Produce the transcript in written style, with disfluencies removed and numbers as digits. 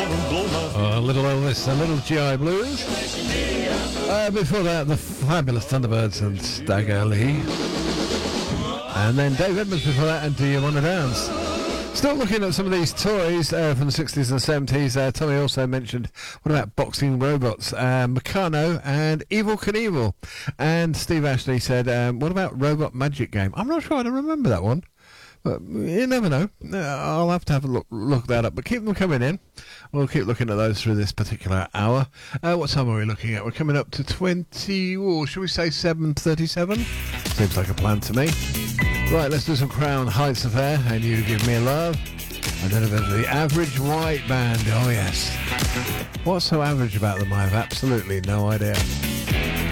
Little Elvis, a little GI Blues. Before that, the fabulous Thunderbirds and Stagger Lee. And then Dave Edmunds before that, and Do You Want to Dance? Still looking at some of these toys from the 60s and 70s. Tommy also mentioned, what about boxing robots? Meccano and Evel Knievel. And Steve Ashley said, what about Robot Magic Game? I'm not sure I remember that one. But you never know. I'll have to have a look that up. But keep them coming in. We'll keep looking at those through this particular hour. What time are we looking at? We're coming up to 20, or should we say 7:37? Seems like a plan to me. Right, let's do some Crown Heights Affair, and You Give Me a Love. And then eventually the Average White Band. Oh yes. What's so average about them? I have absolutely no idea.